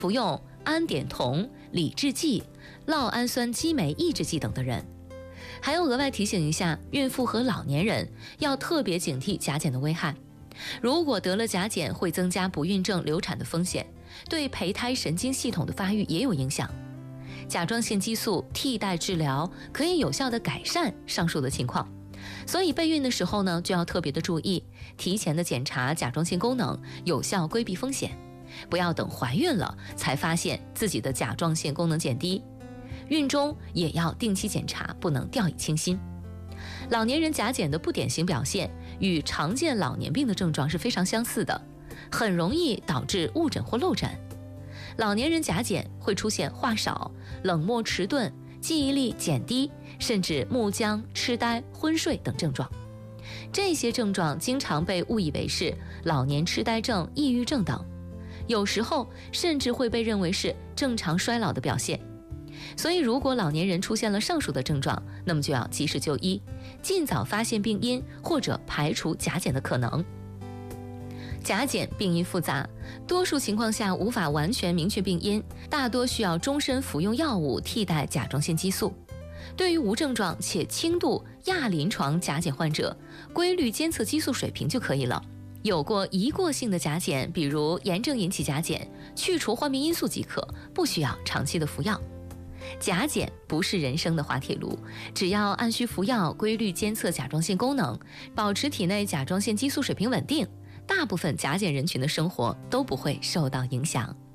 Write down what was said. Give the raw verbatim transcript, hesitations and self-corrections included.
服用胺碘酮、理制剂、酪氨酸激酶抑制剂等的人。还要额外提醒一下，孕妇和老年人要特别警惕甲减的危害。如果得了甲减，会增加不孕症、流产的风险，对胚胎神经系统的发育也有影响。甲状腺激素替代治疗可以有效地改善上述的情况，所以备孕的时候呢，就要特别的注意，提前的检查甲状腺功能，有效规避风险。不要等怀孕了才发现自己的甲状腺功能减低，孕中也要定期检查，不能掉以轻心。老年人甲减的不典型表现与常见老年病的症状是非常相似的，很容易导致误诊或漏诊。老年人甲减会出现话少、冷漠迟钝、记忆力减低，甚至目僵、痴呆、昏睡等症状。这些症状经常被误以为是老年痴呆症、抑郁症等，有时候甚至会被认为是正常衰老的表现。所以如果老年人出现了上述的症状，那么就要及时就医，尽早发现病因，或者排除甲减的可能。甲减病因复杂，多数情况下无法完全明确病因，大多需要终身服用药物替代甲状腺激素。对于无症状且轻度亚临床甲减患者，规律监测激素水平就可以了。有过一过性的甲减，比如炎症引起甲减，去除患病因素即可，不需要长期的服药。甲减不是人生的滑铁卢，只要按需服药，规律监测甲状腺功能，保持体内甲状腺激素水平稳定，大部分甲减人群的生活都不会受到影响。